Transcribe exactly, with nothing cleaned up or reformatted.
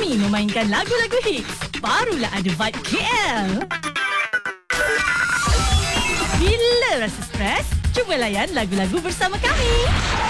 Kami memainkan lagu-lagu hits. Barulah ada vibe K L. Bila rasa stres, cuba layan lagu-lagu bersama kami.